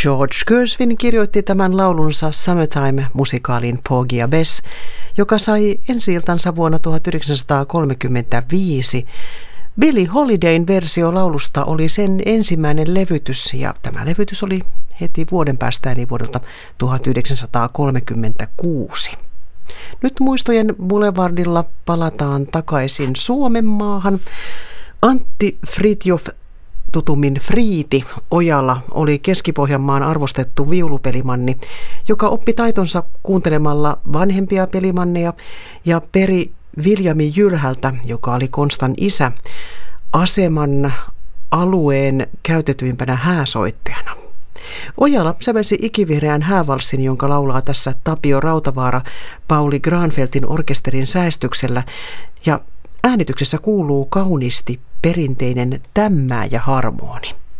George Gershwin kirjoitti tämän laulunsa Summertime-musikaalin Porgy and Bess, joka sai ensi-iltansa vuonna 1935. Billie Holidayn versio laulusta oli sen ensimmäinen levytys, ja tämä levytys oli heti vuoden päästä, eli vuodelta 1936. Nyt muistojen boulevardilla palataan takaisin Suomenmaahan. Antti Fritjof, tutummin Friiti Ojala, oli Keski-Pohjanmaan arvostettu viulupelimanni, joka oppi taitonsa kuuntelemalla vanhempia pelimanneja ja peri Viljami Jylhältä, joka oli Konstan isä, aseman alueen käytetyimpänä hääsoittajana. Ojala sävelsi ikivihreän häävalssin, jonka laulaa tässä Tapio Rautavaara Pauli Granfeltin orkesterin säestyksellä, ja äänityksessä kuuluu kauniisti perinteinen tämmää ja harmoni.